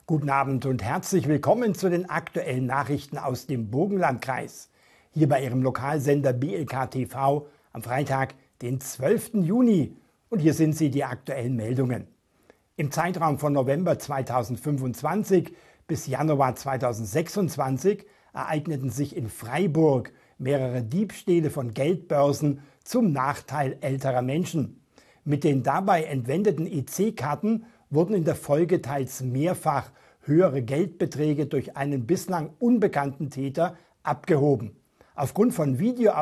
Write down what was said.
Guten Abend und herzlich willkommen zu den aktuellen Nachrichten aus dem Burgenlandkreis. Hier bei Ihrem Lokalsender BLK TV am Freitag, den 12. Juni. Und hier sind sie, die aktuellen Meldungen. Im Zeitraum von November 2025 bis Januar 2026 ereigneten sich in Freiburg mehrere Diebstähle von Geldbörsen zum Nachteil älterer Menschen. Mit den dabei entwendeten EC-Karten wurden in der Folge teils mehrfach höhere Geldbeträge durch einen bislang unbekannten Täter abgehoben. Aufgrund von